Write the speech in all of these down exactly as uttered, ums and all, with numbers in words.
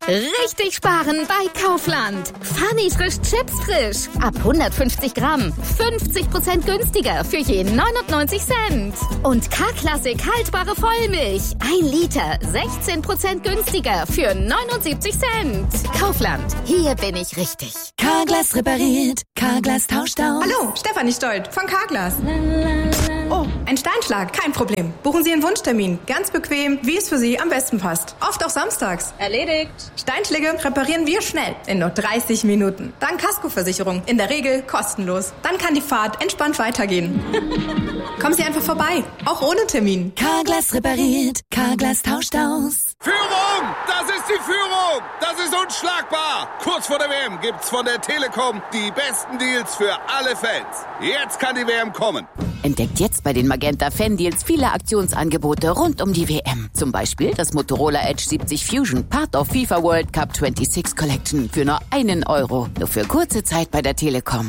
Richtig sparen bei Kaufland. Funny frisch Chips frisch. Ab hundertfünfzig Gramm. fünfzig Prozent günstiger für je neunundneunzig Cent. Und K-Klassik haltbare Vollmilch. ein Liter. sechzehn Prozent günstiger für neunundsiebzig Cent. Kaufland. Hier bin ich richtig. Carglass repariert. Carglass tauscht aus. Hallo, Stefanie Stolt von Carglass. Oh, ein Steinschlag. Kein Problem. Buchen Sie einen Wunschtermin. Ganz bequem, wie es für Sie am besten passt. Oft auch samstags. Erledigt. Steinschläge reparieren wir schnell. In nur dreißig Minuten. Dann Kaskoversicherung. In der Regel kostenlos. Dann kann die Fahrt entspannt weitergehen. Kommen Sie einfach vorbei. Auch ohne Termin. Carglass repariert. Carglass tauscht aus. Führung! Das ist die Führung! Das ist unschlagbar! Kurz vor der W M gibt's von der Telekom die besten Deals für alle Fans. Jetzt kann die W M kommen. Entdeckt jetzt bei den Magenta Fan Deals viele Aktionsangebote rund um die W M. Zum Beispiel das Motorola Edge siebzig Fusion, Part of FIFA World Cup sechsundzwanzig Collection für nur einen Euro. Nur für kurze Zeit bei der Telekom.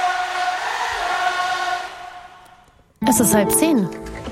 Es ist halb zehn.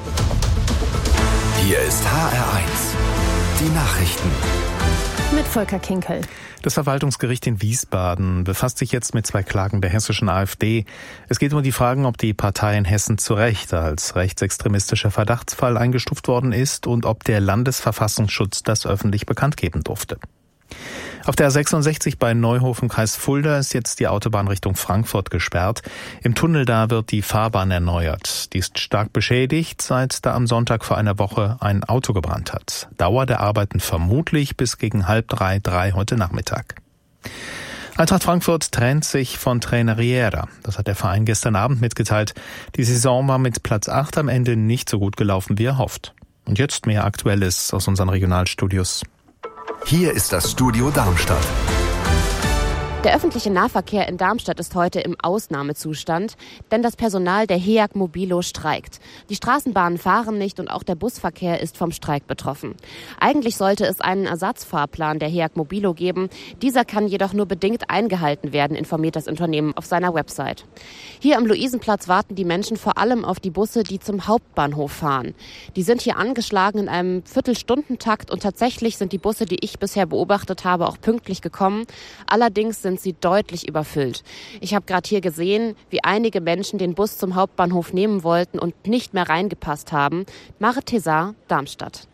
Hier ist H R eins. Die Nachrichten. Mit Volker Kinkel. Das Verwaltungsgericht in Wiesbaden befasst sich jetzt mit zwei Klagen der hessischen AfD. Es geht um die Fragen, ob die Partei in Hessen zu Recht als rechtsextremistischer Verdachtsfall eingestuft worden ist und ob der Landesverfassungsschutz das öffentlich bekannt geben durfte. Auf der A sechsundsechzig bei Neuhof im Kreis Fulda ist jetzt die Autobahn Richtung Frankfurt gesperrt. Im Tunnel da wird die Fahrbahn erneuert. Die ist stark beschädigt, seit da am Sonntag vor einer Woche ein Auto gebrannt hat. Dauer der Arbeiten vermutlich bis gegen halb drei, drei heute Nachmittag. Eintracht Frankfurt trennt sich von Trainer Riera. Das hat der Verein gestern Abend mitgeteilt. Die Saison war mit Platz acht am Ende nicht so gut gelaufen, wie er hofft. Und jetzt mehr Aktuelles aus unseren Regionalstudios. Hier ist das Studio Darmstadt. Der öffentliche Nahverkehr in Darmstadt ist heute im Ausnahmezustand, denn das Personal der H E A G Mobilo streikt. Die Straßenbahnen fahren nicht und auch der Busverkehr ist vom Streik betroffen. Eigentlich sollte es einen Ersatzfahrplan der H E A G Mobilo geben. Dieser kann jedoch nur bedingt eingehalten werden, informiert das Unternehmen auf seiner Website. Hier am Luisenplatz warten die Menschen vor allem auf die Busse, die zum Hauptbahnhof fahren. Die sind hier angeschlagen in einem Viertelstundentakt und tatsächlich sind die Busse, die ich bisher beobachtet habe, auch pünktlich gekommen. Allerdings sind sie deutlich überfüllt. Ich habe gerade hier gesehen, wie einige Menschen den Bus zum Hauptbahnhof nehmen wollten und nicht mehr reingepasst haben. Marit Thesar, Darmstadt.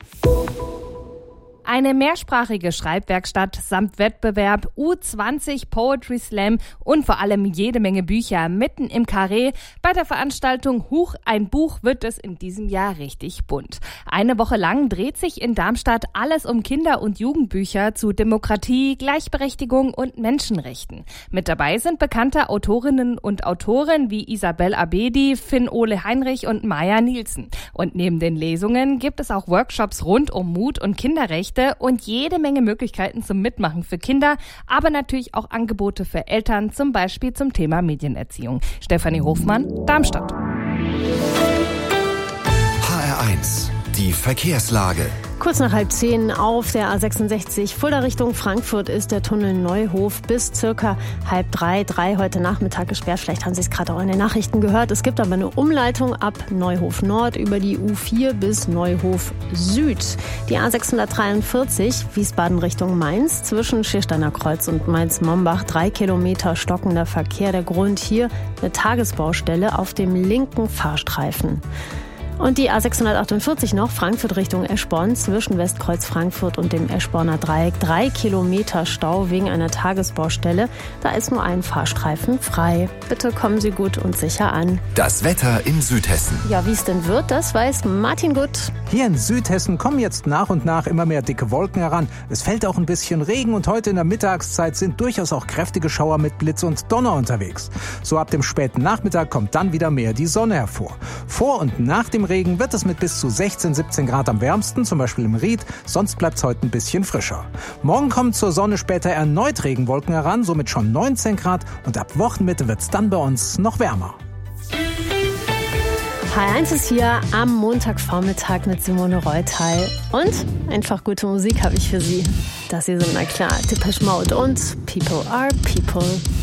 Eine mehrsprachige Schreibwerkstatt samt Wettbewerb, U zwanzig Poetry Slam und vor allem jede Menge Bücher mitten im Carré. Bei der Veranstaltung Huch, ein Buch wird es in diesem Jahr richtig bunt. Eine Woche lang dreht sich in Darmstadt alles um Kinder- und Jugendbücher zu Demokratie, Gleichberechtigung und Menschenrechten. Mit dabei sind bekannte Autorinnen und Autoren wie Isabel Abedi, Finn-Ole Heinrich und Maya Nielsen. Und neben den Lesungen gibt es auch Workshops rund um Mut und Kinderrechte und jede Menge Möglichkeiten zum Mitmachen für Kinder, aber natürlich auch Angebote für Eltern, zum Beispiel zum Thema Medienerziehung. Stefanie Hofmann, Darmstadt. H R eins. Die Verkehrslage. Kurz nach halb zehn auf der A sechsundsechzig Fulda Richtung Frankfurt ist der Tunnel Neuhof bis circa halb drei, drei heute Nachmittag gesperrt. Vielleicht haben Sie es gerade auch in den Nachrichten gehört. Es gibt aber eine Umleitung ab Neuhof Nord über die U vier bis Neuhof Süd. Die A sechshundertdreiundvierzig Wiesbaden Richtung Mainz zwischen Schiersteiner Kreuz und Mainz-Mombach. Drei Kilometer stockender Verkehr. Der Grund hier eine Tagesbaustelle auf dem linken Fahrstreifen. Und die A sechshundertachtundvierzig noch, Frankfurt Richtung Eschborn, zwischen Westkreuz Frankfurt und dem Eschborner Dreieck. Drei Kilometer Stau wegen einer Tagesbaustelle. Da ist nur ein Fahrstreifen frei. Bitte kommen Sie gut und sicher an. Das Wetter in Südhessen. Ja, wie es denn wird, das weiß Martin Gutt. Hier in Südhessen kommen jetzt nach und nach immer mehr dicke Wolken heran. Es fällt auch ein bisschen Regen und heute in der Mittagszeit sind durchaus auch kräftige Schauer mit Blitz und Donner unterwegs. So ab dem späten Nachmittag kommt dann wieder mehr die Sonne hervor. Vor und nach dem Regen wird es mit bis zu sechzehn, siebzehn Grad am wärmsten, zum Beispiel im Ried, sonst bleibt es heute ein bisschen frischer. Morgen kommen zur Sonne später erneut Regenwolken heran, somit schon neunzehn Grad und ab Wochenmitte wird es dann bei uns noch wärmer. H R eins ist hier am Montagvormittag mit Simone Reutal. Und einfach gute Musik habe ich für Sie. Das hier sind, na klar, Depeche Mode und People are People.